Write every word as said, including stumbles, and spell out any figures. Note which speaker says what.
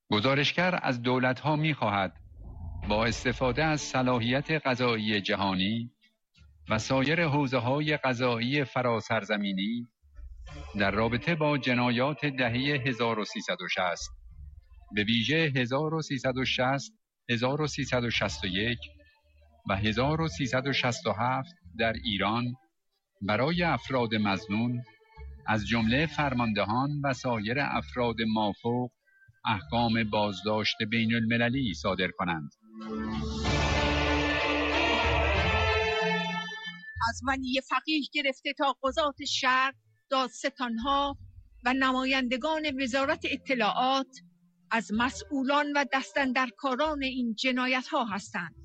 Speaker 1: گزارشگر از دولت‌ها می‌خواهد با استفاده از صلاحیت قضایی جهانی و سایر حوزه‌های قضایی فراسرزمینی در رابطه با جنایات دهه هزار و سیصد و شصت به ویژه هزار و سیصد و شصت، هزار و سیصد و شصت و یک و هزار و سیصد و شصت و هفت در ایران برای افراد مظنون از جمله فرماندهان و سایر افراد مافوق احکام بازداشت بین المللی صادر کنند.
Speaker 2: از ولی فقیه گرفته تا قضات شهر، دادستانها و نمایندگان وزارت اطلاعات از مسئولان و دستاندرکاران این جنایت ها هستند.